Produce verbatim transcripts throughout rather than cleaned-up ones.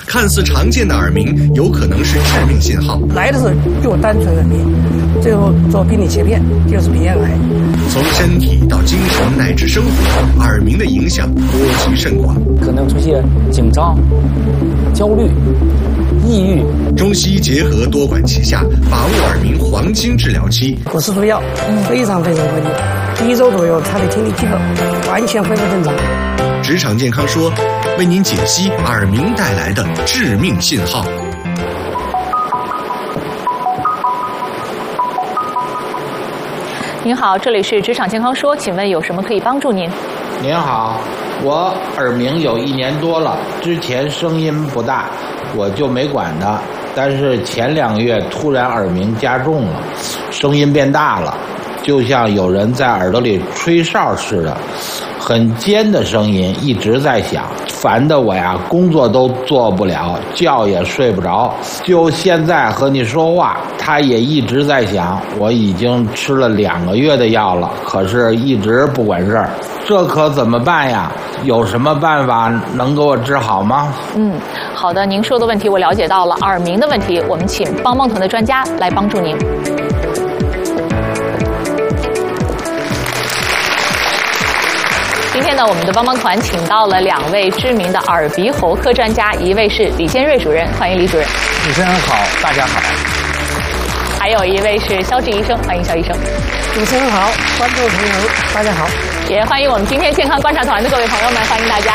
看似常见的耳鸣有可能是致命信号。 来的时候就单纯耳鸣，最后做病理切片就是鼻咽癌。 从身体到精神乃至生活，耳鸣的影响波及甚广， 可能出现紧张、焦虑、抑郁。 中西结合多管齐下，把握耳鸣黄金治疗期。 我吃毒药，非常非常稳定，一周左右他的听力基本完全恢复正常。 职场健康说，为您解析耳鸣带来的致命信号。 您好，这里是职场健康说，请问有什么可以帮助您？ 您好，我耳鸣有一年多了，之前声音不大，我就没管它。但是前两个月突然耳鸣加重了，声音变大了，就像有人在耳朵里吹哨似的，很尖的声音一直在响，烦得我呀工作都做不了，觉也睡不着。就现在和你说话，它也一直在响。我已经吃了两个月的药了，可是一直不管事儿，这可怎么办呀？有什么办法能给我治好吗？ 嗯，好的，您说的问题我了解到了。耳鸣的问题，我们请帮帮团的专家来帮助您。今天呢，我们的帮帮团请到了两位知名的耳鼻喉科专家，一位是李建瑞主任，欢迎李主任。 主持人好，大家好。 还有一位是肖志医生，欢迎肖医生。 主持人好，观众朋友大家好， 也欢迎我们今天健康观察团的各位朋友们，欢迎大家。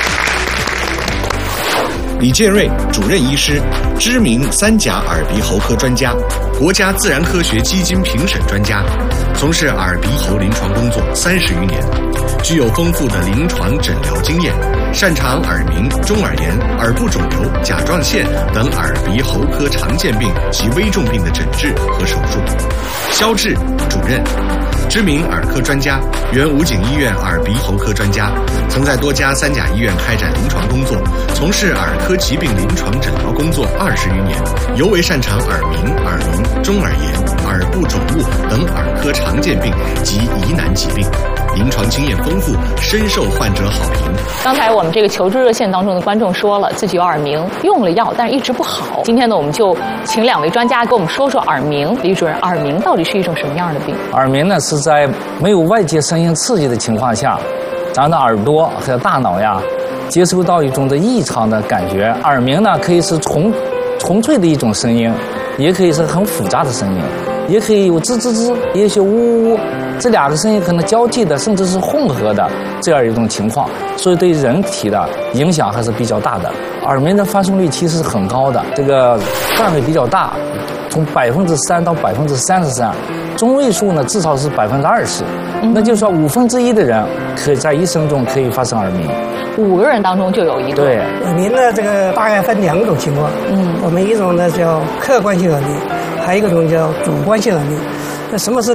李建瑞，主任医师，知名三甲耳鼻喉科专家，国家自然科学基金评审专家，从事耳鼻喉临床工作三十余年，具有丰富的临床诊疗经验，擅长耳鸣、中耳炎、耳部肿瘤、甲状腺等耳鼻喉科常见病及危重病的诊治和手术。肖志，主任，知名耳科专家，原武警医院耳鼻喉科专家，曾在多家三甲医院开展临床工作，从事耳科疾病临床诊疗工作二十余年，尤为擅长耳鸣、耳聋、中耳炎、耳部肿物等耳科常见病及疑难疾病，临床经验丰富，深受患者好评。 刚才我们这个求助热线当中的观众说了，自己有耳鸣，用了药，但是一直不好。今天呢，我们就请两位专家给我们说说耳鸣。李主任，耳鸣到底是一种什么样的病？ 耳鸣呢，是在没有外界声音刺激的情况下，咱的耳朵和大脑呀接收到一种的异常的感觉。耳鸣呢，可以是纯纯粹的一种声音，也可以是很复杂的声音，也可以有吱吱吱，也有些呜呜呜，这两个声音可能交替的，甚至是混合的这样一种情况，所以对人体的影响还是比较大的。耳鸣的发生率其实是很高的，这个范围比较大，从百分之三到百分之三十三，中位数呢至少是百分之二十，那就是说五分之一的人可以在一生中可以发生耳鸣。 五个人当中就有一个。 对， 耳鸣呢，这个大概分两种情况。嗯，我们一种呢叫客观性耳鸣，还有一种叫主观性耳鸣。那什么是